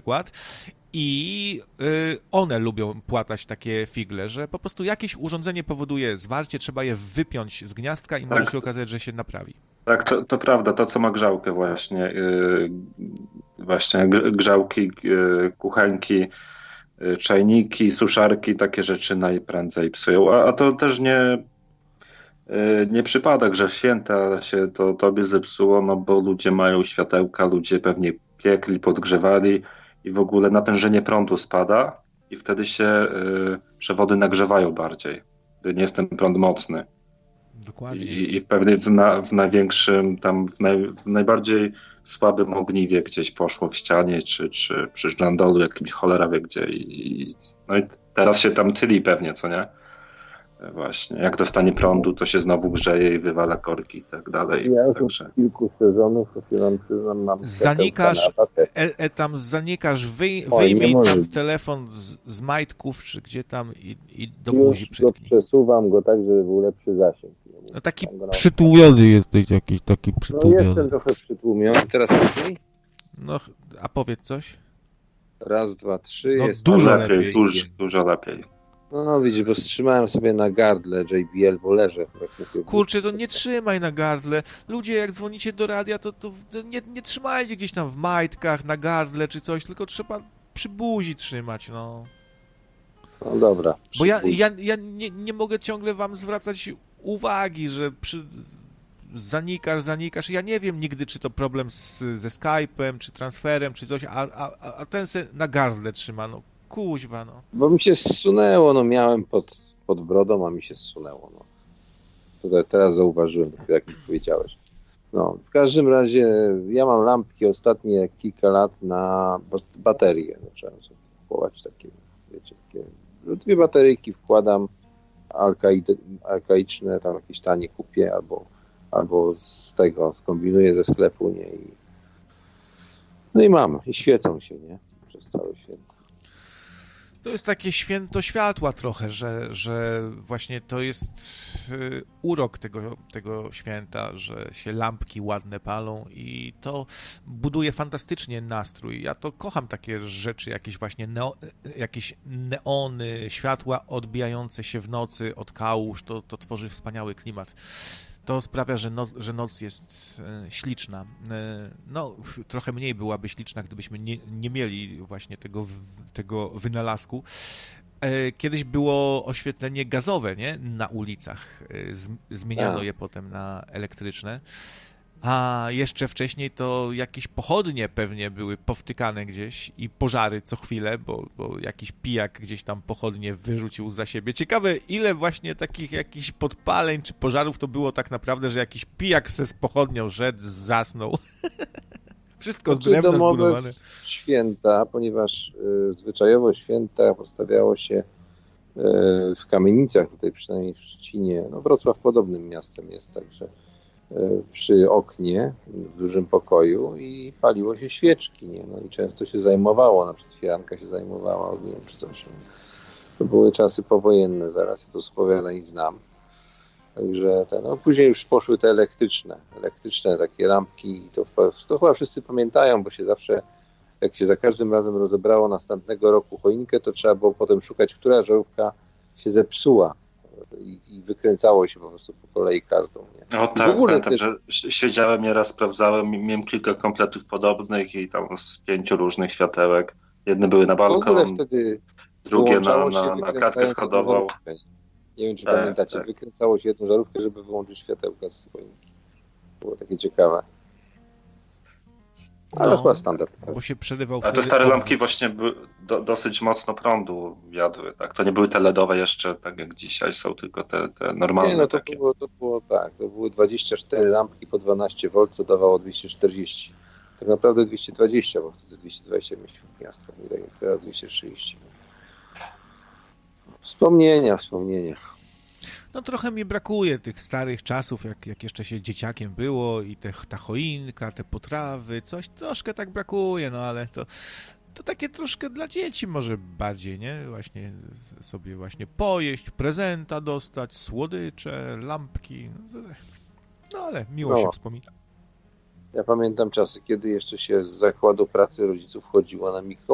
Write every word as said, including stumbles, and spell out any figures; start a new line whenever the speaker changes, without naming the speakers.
przykład. I y, one lubią płatać takie figle, że po prostu jakieś urządzenie powoduje zwarcie, trzeba je wypiąć z gniazdka i
Tak,
może się okazać, że się naprawi.
tak, to, to prawda, to co ma grzałkę właśnie, yy, właśnie gr- grzałki, yy, kuchenki, yy, czajniki, suszarki, takie rzeczy najprędzej psują, a, a to też nie, yy, nie przypadek, że w święta się to tobie zepsuło, no bo ludzie mają światełka, ludzie pewnie piekli, podgrzewali i w ogóle natężenie prądu spada i wtedy się yy, przewody nagrzewają bardziej, gdy nie jest ten prąd mocny.
Dokładnie.
I, i w pewnej, w, na, w największym, tam w, naj, w najbardziej słabym ogniwie gdzieś poszło w ścianie, czy, czy przy żandolu jakimś cholera wie gdzie. I, no i teraz się tam tyli pewnie, co nie? Właśnie. Jak dostanie prądu, to się znowu grzeje i wywala korki i tak dalej.
Ja
Także...
od kilku sezonów, przyznam, przyznam, mam
Zanikasz, e, e, tam zanikasz, wyj,
Oj,
wyjmij
może
tam
być.
telefon z, z majtków, czy gdzie tam i, i do
Już
buzi
go
przytknij.
przesuwam go tak, żeby był lepszy zasięg.
No taki
Tam go na-
przytłumiony jesteś jakiś, taki
No
przytłumiony.
jestem trochę przytłumiony. Teraz lepiej?
No, a powiedz coś?
Raz, dwa, trzy.
No
jest
dużo
lepiej,
lepiej.
Dużo, dużo lepiej.
No, no widzisz, bo wstrzymałem sobie na gardle J B L, bo leżę. Jak mówię,
Kurczę, to nie trzymaj na gardle. Ludzie, jak dzwonicie do radia, to, to nie, nie trzymajcie gdzieś tam w majtkach, na gardle czy coś, tylko trzeba przy buzi trzymać, no.
No dobra.
Bo ja,
przypój-
ja, ja nie, nie mogę ciągle wam zwracać uwagi, że przy... zanikasz, zanikasz. Ja nie wiem nigdy, czy to problem z, ze Skype'em, czy transferem, czy coś, a, a, a ten se na gardle trzyma, no kuźwa, no.
Bo mi się zsunęło, no miałem pod, pod brodą, a mi się zsunęło. No. To teraz zauważyłem, jak mi powiedziałeś. No, w każdym razie ja mam lampki ostatnie kilka lat na ba- baterie. Zacząłem sobie kupować takie, wiecie, takie dwie bateryjki wkładam, alkaid, alkaiczne, tam jakieś tanie kupię, albo, albo z tego skombinuję ze sklepu, nie? I, no i mam, i świecą się, nie? Przez całe święto.
To jest takie święto światła trochę, że, że właśnie to jest y, urok tego, tego święta, że się lampki ładne palą i to buduje fantastycznie nastrój. Ja to kocham takie rzeczy, jakieś właśnie neo, jakieś neony, światła odbijające się w nocy od kałuż, to, to tworzy wspaniały klimat. To sprawia, że, no, że noc jest e, śliczna. E, no, trochę mniej byłaby śliczna, gdybyśmy nie, nie mieli właśnie tego, w, tego wynalazku. E, kiedyś było oświetlenie gazowe, nie? Na ulicach. E, z, zmieniano
A.
je potem na elektryczne. A jeszcze wcześniej to jakieś pochodnie pewnie były powtykane gdzieś i pożary co chwilę, bo, bo jakiś pijak gdzieś tam pochodnie wyrzucił za siebie. Ciekawe, ile właśnie takich jakichś podpaleń czy pożarów to było tak naprawdę, że jakiś pijak se z pochodnią szedł, zasnął. Wszystko z
Znaczy,
drewna
domowe
zbudowane.
święta, ponieważ y, zwyczajowo święta postawiało się y, w kamienicach, tutaj przynajmniej w Szczecinie. No Wrocław podobnym miastem jest, także przy oknie w dużym pokoju i paliło się świeczki, nie? No i często się zajmowało, na przykład firanka się zajmowała ogniem czy coś. To były czasy powojenne, zaraz ja to z opowiadań znam. Także te, no, później już poszły te elektryczne, elektryczne takie lampki, to, to chyba wszyscy pamiętają, bo się zawsze, jak się za każdym razem rozebrało następnego roku choinkę, to trzeba było potem szukać, która żarówka się zepsuła. I, i wykręcało się po prostu po kolei kartą. Nie?
O tak,
w ogóle
pamiętam,
też...
że siedziałem, nieraz sprawdzałem, miałem kilka kompletów podobnych i tam z pięciu różnych światełek. Jedne były na
W ogóle
balkon,
wtedy
drugie na,
wyłączało się
na, na
wykręcając
klatkę
jedną
schodową.
żarówkę. Nie wiem, czy
Tak,
pamiętacie,
tak.
wykręcało się jedną żarówkę, żeby wyłączyć światełka z choinki. Było takie ciekawe. Ale
No,
chyba standard.
bo się przerywał
A te
wtedy
stare
obwód.
lampki właśnie by, do, dosyć mocno prądu jadły, tak? To nie były te ledowe jeszcze, tak jak dzisiaj są, tylko te, te normalne
Nie, no to
takie.
było, to było tak, to były dwadzieścia cztery lampki po dwanaście wolt, co dawało dwieście czterdzieści. Tak naprawdę dwieście dwadzieścia, bo wtedy dwieście dwadzieścia mieliśmy w gniazdkach, nie tak jak teraz dwieście trzydzieści. Wspomnienia, wspomnienia.
No trochę mi brakuje tych starych czasów, jak, jak jeszcze się dzieciakiem było i te, ta choinka, te potrawy, coś troszkę tak brakuje, no ale to, to takie troszkę dla dzieci może bardziej, nie? Właśnie sobie właśnie pojeść, prezenta dostać, słodycze, lampki, no, to, no ale miło
No.
się wspomina.
Ja pamiętam czasy, kiedy jeszcze się z zakładu pracy rodziców chodziło na Mikołaja.